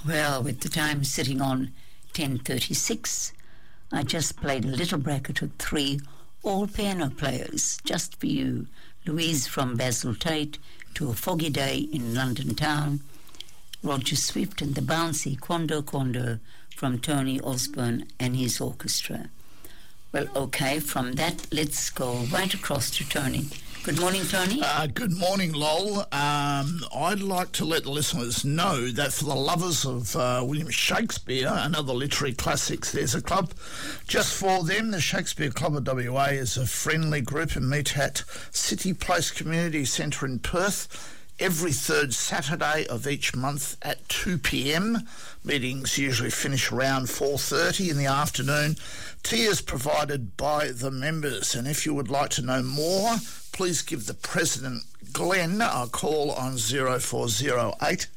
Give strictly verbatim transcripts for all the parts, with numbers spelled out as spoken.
Well, with the time sitting on ten thirty-six, I just played a little bracket of three all piano players, just for you. Louise from Basil Tate, To a Foggy Day in London Town, Roger Swift and the bouncy Quando Quando from Tony Osborne and his orchestra. Well, okay, from that, let's go right across to Tony. Good morning, Tony. Uh, good morning, Lol. Um, I'd like to let the listeners know that for the lovers of uh, William Shakespeare and other literary classics, there's a club just for them. The Shakespeare Club of W A is a friendly group and meet at City Place Community Centre in Perth every third Saturday of each month at two p.m. Meetings usually finish around four thirty in the afternoon. Tea is provided by the members, and if you would like to know more, please give the president, Glenn, a call on zero four zero eight,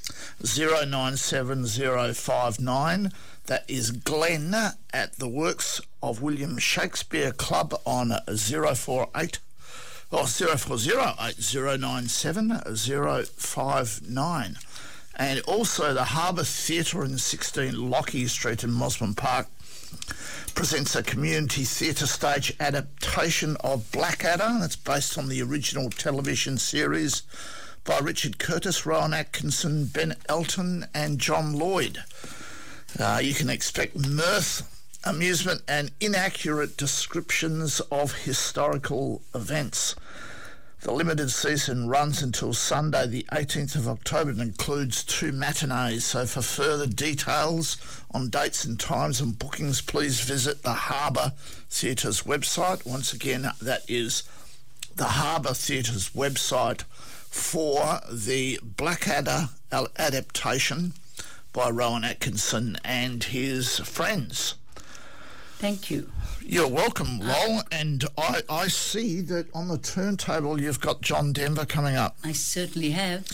zero nine seven zero five nine. That is Glenn at the Works of William Shakespeare Club on zero four eight or zero four zero eight, zero nine seven zero five nine. And also the Harbour Theatre in sixteen Lockyer Street in Mosman Park presents a community theatre stage adaptation of Blackadder. That's based on the original television series by Richard Curtis, Rowan Atkinson, Ben Elton and John Lloyd. Uh, you can expect mirth, amusement and inaccurate descriptions of historical events. The limited season runs until Sunday the eighteenth of October and includes two matinees. So for further details on dates and times and bookings, please visit the Harbour Theatre's website. Once again, that is the Harbour Theatre's website for the Blackadder adaptation by Rowan Atkinson and his friends. Thank you. You're welcome, Lol. And I, I see that on the turntable you've got John Denver coming up. I certainly have.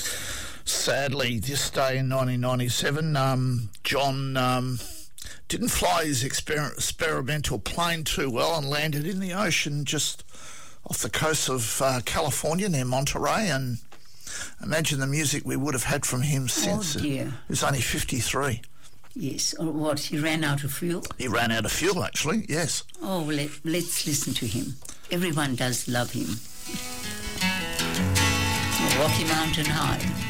Sadly, this day in nineteen ninety-seven, um, John um, didn't fly his exper- experimental plane too well and landed in the ocean just off the coast of uh, California near Monterey. And imagine the music we would have had from him since. Oh, dear. He was only fifty-three. Yes, or what, he ran out of fuel? He ran out of fuel, actually, yes. Oh, let, let's listen to him. Everyone does love him. Rocky Mountain High.